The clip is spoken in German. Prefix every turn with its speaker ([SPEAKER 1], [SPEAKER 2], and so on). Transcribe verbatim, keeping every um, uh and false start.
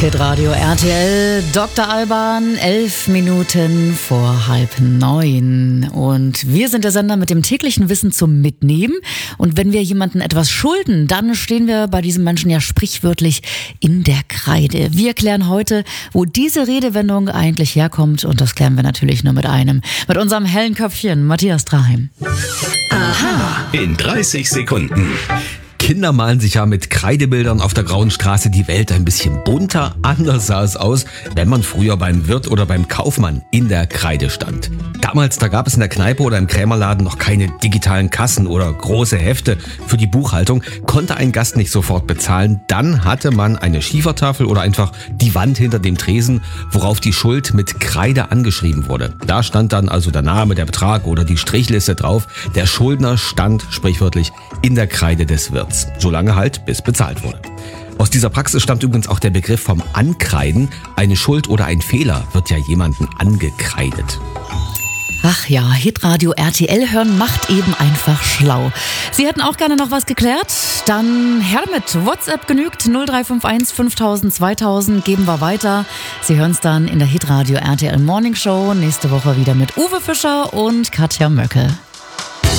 [SPEAKER 1] Hitradio R T L, Doktor Alban, elf Minuten vor halb neun. Und wir sind der Sender mit dem täglichen Wissen zum Mitnehmen. Und wenn wir jemandem etwas schulden, dann stehen wir bei diesem Menschen ja sprichwörtlich in der Kreide. Wir klären heute, wo diese Redewendung eigentlich herkommt. Und das klären wir natürlich nur mit einem, mit unserem hellen Köpfchen, Matthias Draheim.
[SPEAKER 2] Aha. In dreißig Sekunden.
[SPEAKER 3] Kinder malen sich ja mit Kreidebildern auf der Grauen Straße die Welt ein bisschen bunter. Anders sah es aus, wenn man früher beim Wirt oder beim Kaufmann in der Kreide stand. Damals, da gab es in der Kneipe oder im Krämerladen noch keine digitalen Kassen oder große Hefte für die Buchhaltung. Konnte ein Gast nicht sofort bezahlen, dann hatte man eine Schiefertafel oder einfach die Wand hinter dem Tresen, worauf die Schuld mit Kreide angeschrieben wurde. Da stand dann also der Name, der Betrag oder die Strichliste drauf. Der Schuldner stand sprichwörtlich in der Kreide des Wirts. Solange halt, bis bezahlt wurde. Aus dieser Praxis stammt übrigens auch der Begriff vom Ankreiden. Eine Schuld oder ein Fehler wird ja jemandem angekreidet.
[SPEAKER 1] Ach ja, Hitradio R T L hören macht eben einfach schlau. Sie hätten auch gerne noch was geklärt? Dann her damit. WhatsApp genügt null drei fünf eins fünftausend zweitausend. Geben wir weiter. Sie hören es dann in der Hitradio R T L Morning Show. Nächste Woche wieder mit Uwe Fischer und Katja Möcke.